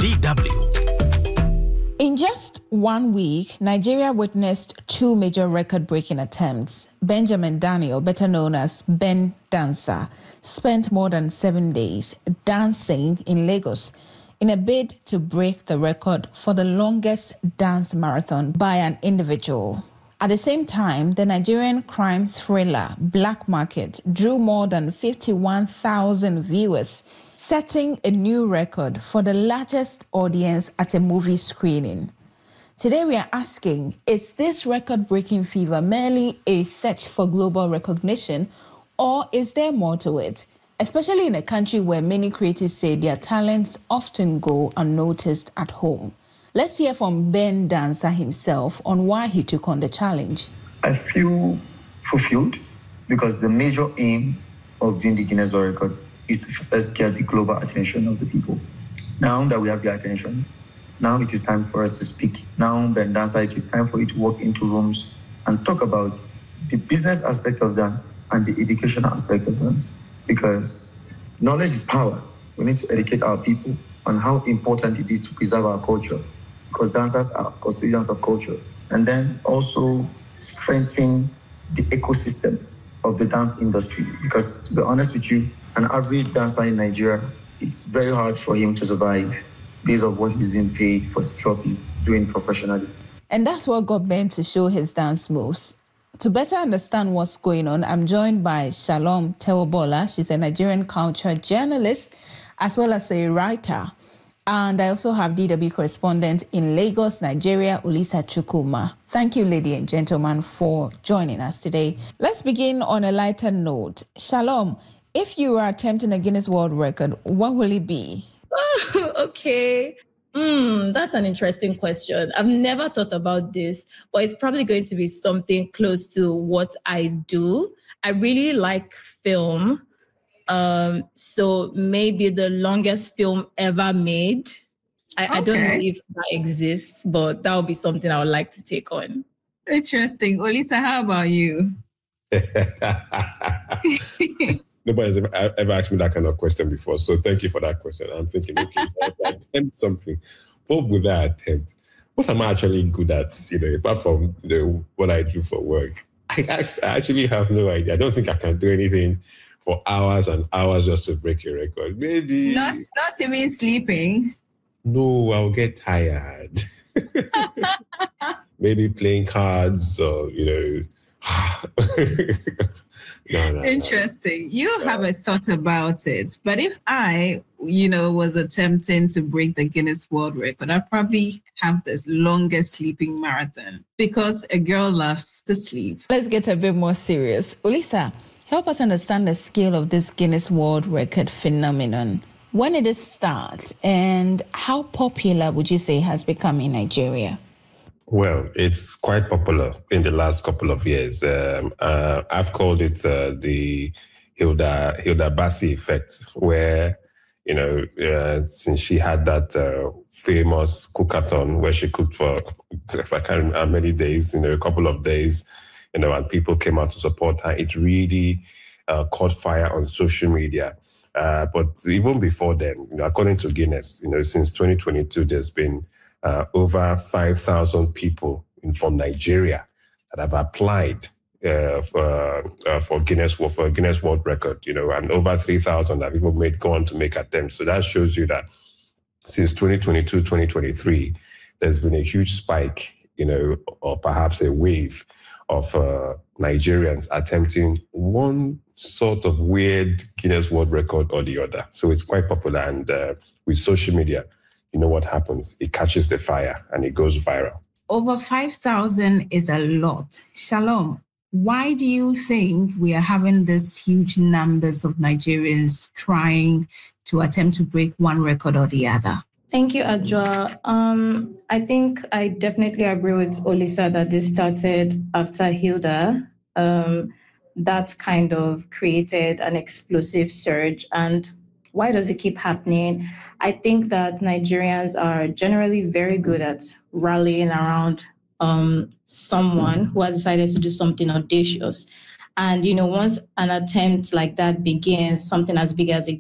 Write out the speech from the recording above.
DW. In just 1 week, Nigeria witnessed two major record-breaking attempts. Benjamin Daniel, better known as Ben Dancer, spent more than 7 days dancing in Lagos in a bid to break the record for the longest dance marathon by an individual. At the same time, the Nigerian crime thriller Black Market drew more than 51,000 viewers, setting a new record for the largest audience at a movie screening. Today we are asking, is this record-breaking fever merely a search for global recognition, or is there more to it? Especially in a country where many creatives say their talents often go unnoticed at home. Let's hear from Ben Dancer himself on why he took on the challenge. I feel fulfilled because the major aim of doing the Guinness World Record is to first get the global attention of the people. Now that we have the attention, now it is time for us to speak. Now, Ben Dancer, it is time for you to walk into rooms and talk about the business aspect of dance and the educational aspect of dance. Because knowledge is power. We need to educate our people on how important it is to preserve our culture, because dancers are custodians of culture. And then also strengthen the ecosystem of the dance industry. Because to be honest with you, an average dancer in Nigeria, it's very hard for him to survive based on what he's being paid for the job he's doing professionally. And that's what got Ben to show his dance moves. To better understand what's going on, I'm joined by Shalom Tewobola. She's a Nigerian culture journalist as well as a writer. And I also have DW correspondent in Lagos, Nigeria, Olisa Chukwuma. Thank you, ladies and gentlemen, for joining us today. Let's begin on a lighter note. Shalom, if you were attempting a Guinness World Record, what will it be? Oh, okay. That's an interesting question. I've never thought about this, but it's probably going to be something close to what I do. I really like film. So maybe the longest film ever made. I don't know if that exists, but that would be something I would like to take on. Interesting. Olisa, how about you? Nobody's ever asked me that kind of question before, so thank you for that question. I'm thinking, okay, if I attempt something, what would I attempt? What am I actually good at, apart from what I do for work? I actually have no idea. I don't think I can do anything for hours and hours just to break a record. Maybe... Not even sleeping? No, I'll get tired. Maybe playing cards or, No. Interesting. You have a thought about it. But if I, was attempting to break the Guinness World Record, I'd probably have the longest sleeping marathon because a girl loves to sleep. Let's get a bit more serious. Olisa, help us understand the scale of this Guinness World Record phenomenon. When did it start and how popular would you say it has become in Nigeria? Well, it's quite popular in the last couple of years. I've called it the Hilda Bassi effect, where, since she had that famous cookathon where she cooked for, if I can't remember how many days, a couple of days, and people came out to support her, it really caught fire on social media. But even before then, according to Guinness, since 2022, there's been over 5,000 people from Nigeria that have applied for Guinness World Record, and over 3,000 that people go on to make attempts. So that shows you that since 2022, 2023, there's been a huge spike, or perhaps a wave of Nigerians attempting one sort of weird Guinness World Record or the other. So it's quite popular, and with social media, you know what happens? It catches the fire and it goes viral. Over 5,000 is a lot. Shalom, why do you think we are having this huge numbers of Nigerians trying to attempt to break one record or the other? Thank you, Adjoa. I think I definitely agree with Olisa that this started after Hilda. That kind of created an explosive surge. And why does it keep happening? I think that Nigerians are generally very good at rallying around someone who has decided to do something audacious. And, once an attempt like that begins, something as big as a